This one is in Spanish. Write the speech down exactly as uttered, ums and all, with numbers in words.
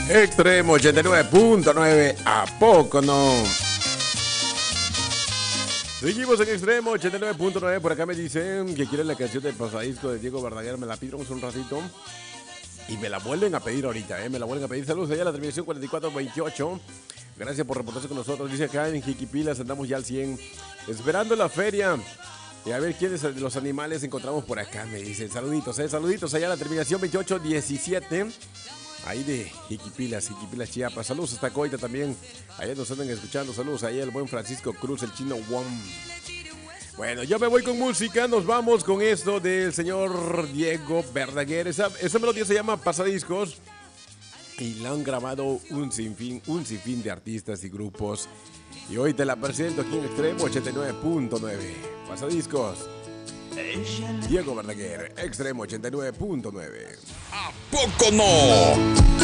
Extremo ochenta y nueve punto nueve, ¿a poco no? Seguimos en Extremo ochenta y nueve punto nueve. Por acá me dicen que quieren la canción del pasadisco de Diego Verdaguer. Me la pidieron hace un ratito y me la vuelven a pedir ahorita, ¿eh? Me la vuelven a pedir. Saludos allá a la terminación cuarenta y cuatro veintiocho. Gracias por reportarse con nosotros. Dice acá en Jiquipilas andamos ya al cien, esperando la feria. Y a ver quiénes de los animales encontramos por acá, me dicen. Saluditos, ¿eh? Saluditos allá a la terminación veintiocho diecisiete. Ahí de Jiquipilas, Jiquipilas, Chiapas. Saludos hasta Coita también. Allá nos andan escuchando. Saludos allá el buen Francisco Cruz, el chino Wong. Bueno, yo me voy con música. Nos vamos con esto del señor Diego Verdaguer. Esa, esa melodía se llama Pasadiscos. Y la han grabado un sinfín, un sinfín de artistas y grupos. Y hoy te la presento aquí en Extremo ochenta y nueve punto nueve. Pasadiscos. Diego Verdaguer, Extremo ochenta y nueve punto nueve. ¿A poco no?